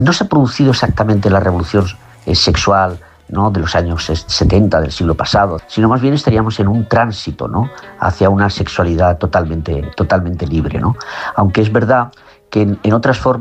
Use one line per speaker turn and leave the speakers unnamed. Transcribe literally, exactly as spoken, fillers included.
no se ha producido exactamente la revolución eh, sexual, ¿no?, de los años setenta del siglo pasado, sino más bien estaríamos en un tránsito, ¿no?, hacia una sexualidad totalmente, totalmente libre, ¿no? Aunque es verdad que en, en otras formas